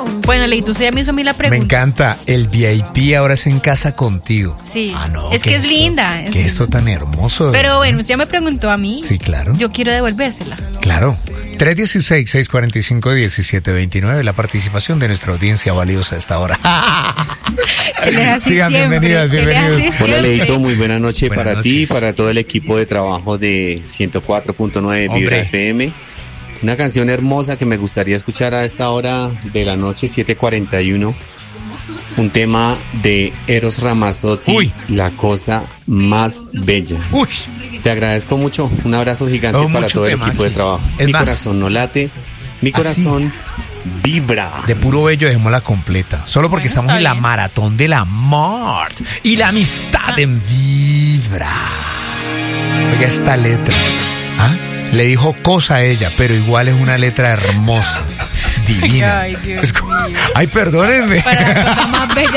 Bueno, Leito, usted ya me hizo a mí la pregunta. Me encanta. El VIP ahora es en casa contigo. Sí. No, es que es linda. Qué esto tan hermoso. Pero bueno, usted ya me preguntó a mí. Sí, claro. Yo quiero devolvérsela. Claro. 316-645-1729. La participación de nuestra audiencia valiosa a esta hora. Sigan, bienvenidos. Hola, Leito, muy buena noche para ti y para todo el equipo de trabajo de 104.9 Vibra FM. Una canción hermosa que me gustaría escuchar a esta hora de la noche, 7:41. Un tema de Eros Ramazzotti, Uy. La cosa más bella. Uy. Te agradezco mucho. Un abrazo gigante para todo el equipo de trabajo. Mi corazón no late, mi corazón vibra. De puro bello dejémosla completa. Solo porque estamos en la maratón del amor y la amistad en Vibra. Oiga esta letra. Le dijo cosa a ella, pero igual es una letra hermosa, divina. Ay, Dios mío. Ay, perdónenme. Para la cosa más bella